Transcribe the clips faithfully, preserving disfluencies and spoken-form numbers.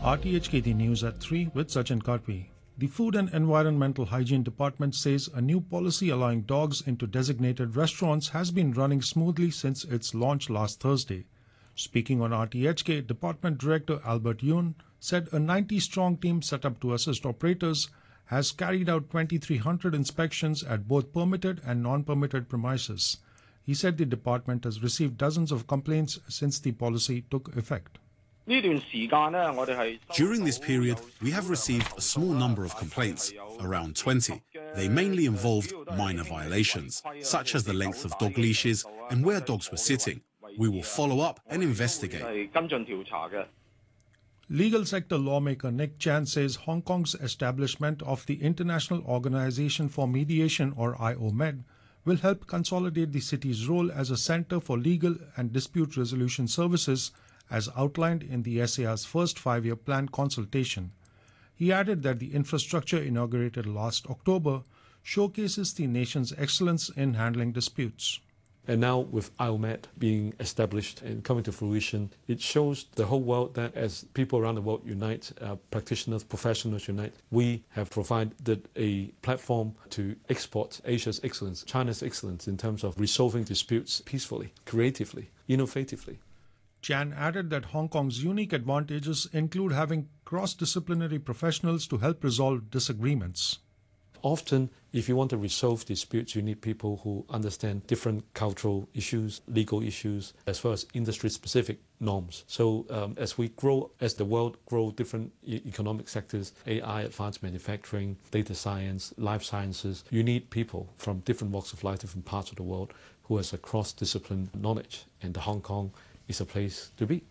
R T H K T News at three with Sachin Karpi. The Food and Environmental Hygiene Department says a new policy allowing dogs into designated restaurants has been running smoothly since its launch last Thursday. Speaking on R T H K, Department Director Albert Yoon said a ninety-strong team set up to assist operators has carried out twenty-three hundred inspections at both permitted and non-permitted premises. He said the department has received dozens of complaints since the policy took effect. During this period, we have received a small number of complaints, around twenty. They mainly involved minor violations, such as the length of dog leashes and where dogs were sitting. We will follow up and investigate. Legal sector lawmaker Nick Chan says Hong Kong's establishment of the International Organization for Mediation, or I O M E D, will help consolidate the city's role as a center for legal and dispute resolution services as outlined in the S A R's first five-year plan consultation. He added that the infrastructure inaugurated last October showcases the nation's excellence in handling disputes. And now with I O M E D being established and coming to fruition, it shows the whole world that as people around the world unite, uh, practitioners, professionals unite, we have provided a platform to export Asia's excellence, China's excellence in terms of resolving disputes peacefully, creatively, innovatively. Chan added that Hong Kong's unique advantages include having cross-disciplinary professionals to help resolve disagreements. Often, if you want to resolve disputes, you need people who understand different cultural issues, legal issues, as well as industry-specific norms. So um, as we grow, as the world grows different e- economic sectors, A I, advanced manufacturing, data science, life sciences, you need people from different walks of life, different parts of the world, who has a cross-discipline knowledge. And Hong Kong is a place to be.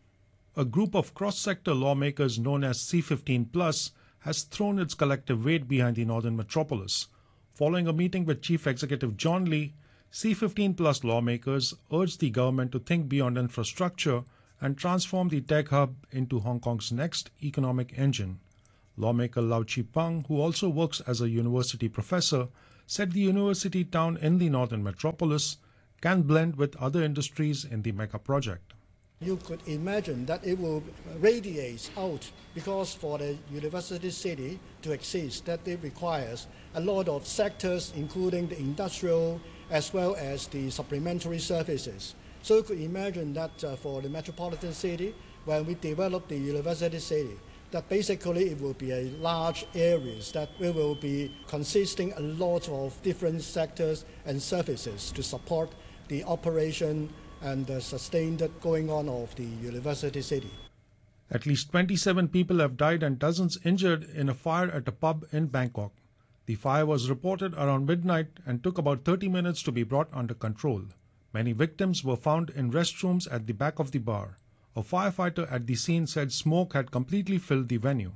A group of cross-sector lawmakers known as C fifteen plus has thrown its collective weight behind the Northern Metropolis. Following a meeting with Chief Executive John Lee, C fifteen plus lawmakers urged the government to think beyond infrastructure and transform the tech hub into Hong Kong's next economic engine. Lawmaker Lau Chi Pang, who also works as a university professor, said the university town in the Northern Metropolis can blend with other industries in the mega project. You could imagine that it will radiate out, because for the university city to exist, that it requires a lot of sectors, including the industrial as well as the supplementary services. So you could imagine that uh, for the metropolitan city, when we develop the university city, that basically it will be a large areas that we will be consisting a lot of different sectors and services to support the operation and the sustained going on of the university city. At least twenty-seven people have died and dozens injured in a fire at a pub in Bangkok. The fire was reported around midnight and took about thirty minutes to be brought under control. Many victims were found in restrooms at the back of the bar. A firefighter at the scene said smoke had completely filled the venue.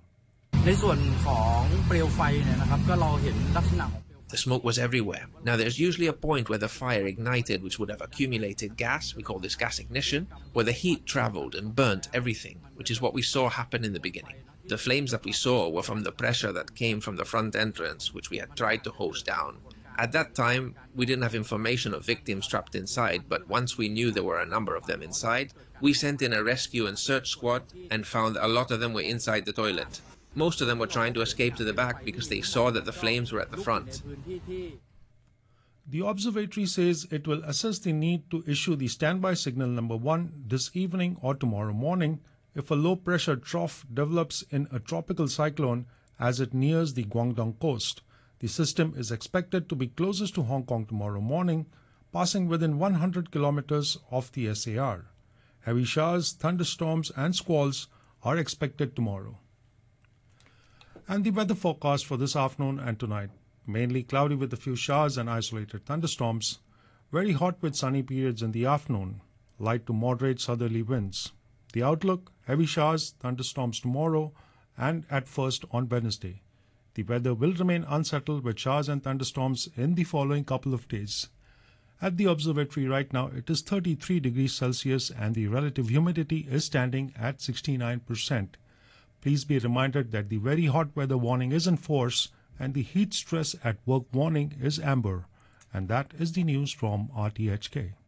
The smoke was everywhere. Now there's usually a point where the fire ignited, which would have accumulated gas, we call this gas ignition, where the heat traveled and burnt everything, which is what we saw happen in the beginning. The flames that we saw were from the pressure that came from the front entrance, which we had tried to hose down. At that time, we didn't have information of victims trapped inside, but once we knew there were a number of them inside, we sent in a rescue and search squad and found a lot of them were inside the toilet. Most of them were trying to escape to the back because they saw that the flames were at the front. The observatory says it will assess the need to issue the standby signal number one this evening or tomorrow morning if a low-pressure trough develops in a tropical cyclone as it nears the Guangdong coast. The system is expected to be closest to Hong Kong tomorrow morning, passing within one hundred kilometers of the S A R. Heavy showers, thunderstorms and squalls are expected tomorrow. And the weather forecast for this afternoon and tonight. Mainly cloudy with a few showers and isolated thunderstorms. Very hot with sunny periods in the afternoon. Light to moderate southerly winds. The outlook, heavy showers, thunderstorms tomorrow and at first on Wednesday. The weather will remain unsettled with showers and thunderstorms in the following couple of days. At the observatory right now, it is thirty-three degrees Celsius and the relative humidity is standing at sixty-nine percent. Please be reminded that the very hot weather warning is in force and the heat stress at work warning is amber. And that is the news from R T H K.